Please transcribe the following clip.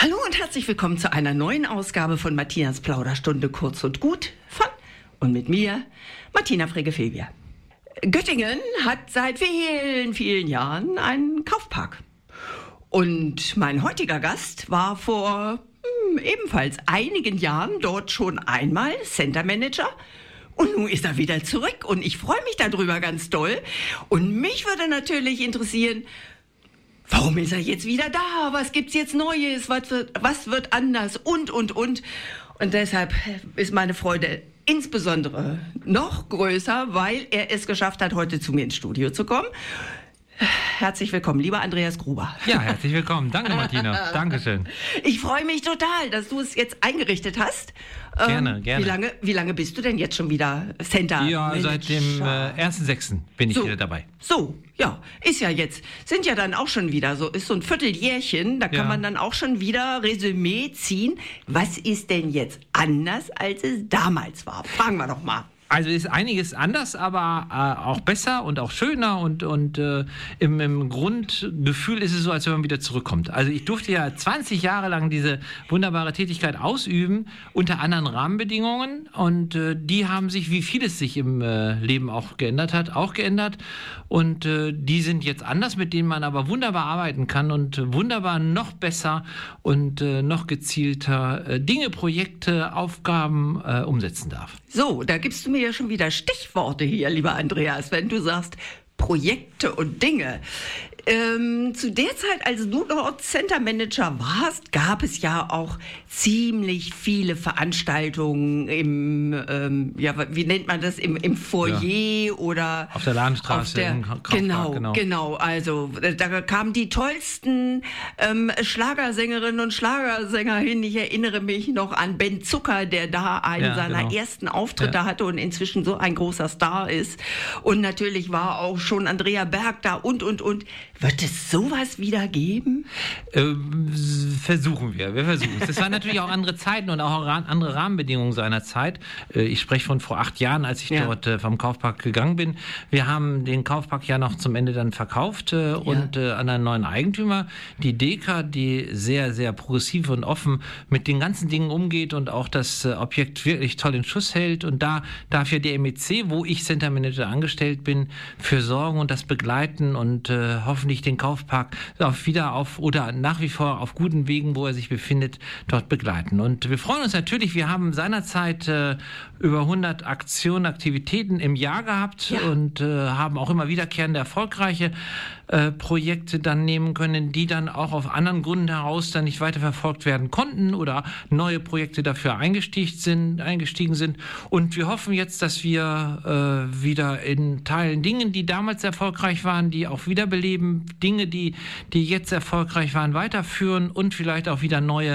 Hallo und herzlich willkommen zu einer neuen Ausgabe von Martinas Plauderstunde kurz und gut von und mit mir, Martina Frege-Febier. Göttingen hat seit vielen, vielen Jahren einen Kaufpark. Und mein heutiger Gast war vor ebenfalls einigen Jahren dort schon einmal Center Manager. Und nun ist er wieder zurück und ich freue mich darüber ganz doll. Und mich würde natürlich interessieren, warum ist er jetzt wieder da? Was gibt's jetzt Neues? Was wird anders? Und. Und deshalb ist meine Freude insbesondere noch größer, weil er es geschafft hat, heute zu mir ins Studio zu kommen. Herzlich willkommen, lieber Andreas Gruber. Ja, herzlich willkommen. Danke, Martina. Dankeschön. Ich freue mich total, dass du es jetzt eingerichtet hast. Gerne. Wie lange bist du denn jetzt schon wieder Center Ja, Manager? seit dem 1.6. bin ich wieder dabei. So, ja, ist ja jetzt, sind ja dann auch schon wieder so, ist so ein Vierteljährchen, da kann man dann auch schon wieder Resümee ziehen. Was ist denn jetzt anders, als es damals war? Fragen wir doch mal. Also ist einiges anders, aber auch besser und auch schöner und im Grundgefühl ist es so, als wenn man wieder zurückkommt. Also ich durfte ja 20 Jahre lang diese wunderbare Tätigkeit ausüben, unter anderen Rahmenbedingungen und die haben sich, wie vieles sich im Leben auch geändert hat, auch geändert und die sind jetzt anders, mit denen man aber wunderbar arbeiten kann und wunderbar noch besser und noch gezielter Dinge, Projekte, Aufgaben umsetzen darf. So, da gibst du mir ja schon wieder Stichworte hier, lieber Andreas, wenn du sagst Projekte und Dinge. Zu der Zeit, als du dort Center Manager warst, gab es ja auch ziemlich viele Veranstaltungen im, wie nennt man das, im Foyer oder auf der Lahnstraße. Im Kaufpark, genau. Also da kamen die tollsten Schlagersängerinnen und Schlagersänger hin. Ich erinnere mich noch an Ben Zucker, der da einen seiner ersten Auftritte hatte und inzwischen so ein großer Star ist. Und natürlich war auch schon Andrea Berg da und. Wird es sowas wieder geben? Versuchen wir versuchen es. Es waren natürlich auch andere Zeiten und auch andere Rahmenbedingungen seiner Zeit. Ich spreche von vor 8 Jahren, als ich dort vom Kaufpark gegangen bin. Wir haben den Kaufpark ja noch zum Ende dann verkauft und an einen neuen Eigentümer, die Deka, die sehr, sehr progressiv und offen mit den ganzen Dingen umgeht und auch das Objekt wirklich toll in Schuss hält. Und da darf ja der MEC, wo ich Center Manager angestellt bin, für sorgen und das begleiten und hoffentlich den Kaufpark oder nach wie vor auf guten Wegen, wo er sich befindet, dort begleiten. Und wir freuen uns natürlich, wir haben seinerzeit über 100 Aktivitäten im Jahr gehabt und haben auch immer wiederkehrende erfolgreiche Projekte dann nehmen können, die dann auch auf anderen Gründen heraus dann nicht weiter verfolgt werden konnten oder neue Projekte dafür eingestiegen sind. Und wir hoffen jetzt, dass wir wieder in Teilen Dingen, die damals erfolgreich waren, die auch wiederbeleben, Dinge, die jetzt erfolgreich waren, weiterführen und vielleicht auch wieder neue